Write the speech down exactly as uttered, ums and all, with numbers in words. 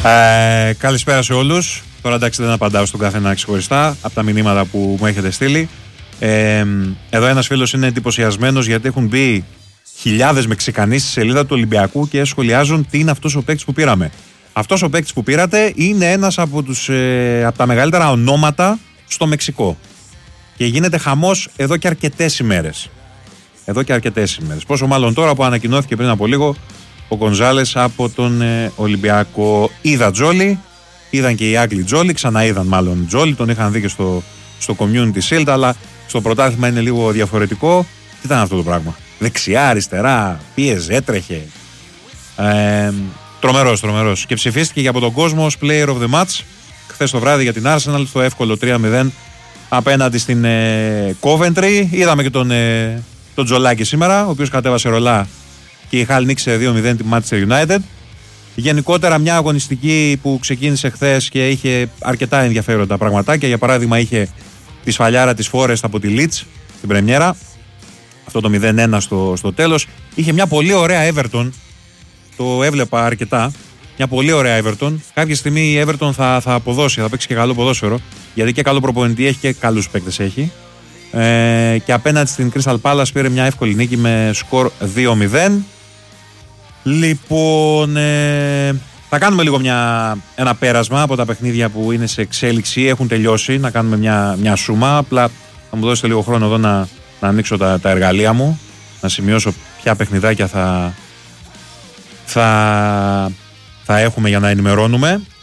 Ε, καλησπέρα σε όλους. Τώρα εντάξει δεν απαντάω στον καθένα ξεχωριστά από τα μηνύματα που μου έχετε στείλει. Ε, εδώ ένας φίλος είναι εντυπωσιασμένος γιατί έχουν μπει χιλιάδες Μεξικανοί στη σελίδα του Ολυμπιακού και σχολιάζουν τι είναι αυτός ο παίκτης που πήραμε. Αυτός ο παίκτης που πήρατε είναι ένας από, τους, ε, από τα μεγαλύτερα ονόματα στο Μεξικό. Και γίνεται χαμός εδώ και αρκετές ημέρες. Εδώ και αρκετές ημέρες. Πόσο μάλλον τώρα που ανακοινώθηκε πριν από λίγο ο Γκονζάλες από τον ε, Ολυμπιακό. Είδα Τζόλι, είδαν και οι Άγγλοι Τζόλι, ξαναείδαν μάλλον Τζόλι, τον είχαν δει και στο, στο Community Shield, αλλά στο πρωτάθλημα είναι λίγο διαφορετικό. Τι ήταν αυτό το πράγμα? Δεξιά, αριστερά, πίεζε, έτρεχε. Ε, τρομερός, τρομερός. Και ψηφίστηκε και από τον κόσμο ως Player of the Match χθες το βράδυ για την Arsenal στο εύκολο τρία μηδέν απέναντι στην ε, Coventry. Είδαμε και τον, ε, τον Τζολάκη σήμερα, ο οποίος κατέβασε ρολά και η Χάλ νίκησε δύο μηδέν τη Manchester United. Γενικότερα μια αγωνιστική που ξεκίνησε χθες και είχε αρκετά ενδιαφέροντα πραγματάκια. Για παράδειγμα είχε τη σφαλιάρα της Forest από τη Leeds στην πρεμιέρα, αυτό το μηδέν ένα στο, στο τέλος. Είχε μια πολύ ωραία Everton, το έβλεπα αρκετά. Μια πολύ ωραία Everton. Κάποια στιγμή η Everton θα, θα αποδώσει, θα παίξει και καλό ποδόσφαιρο, γιατί και καλό προπονητή έχει και καλούς παίκτες έχει. Ε, και απέναντι στην Crystal Palace πήρε μια εύκολη νίκη με σκορ δύο μηδέν. Λοιπόν, ε, θα κάνουμε λίγο μια, ένα πέρασμα από τα παιχνίδια που είναι σε εξέλιξη, έχουν τελειώσει, να κάνουμε μια, μια σούμα. Απλά θα μου δώσετε λίγο χρόνο εδώ να, να ανοίξω τα, τα εργαλεία μου, να σημειώσω ποια παιχνιδάκια θα, θα, θα έχουμε για να ενημερώνουμε.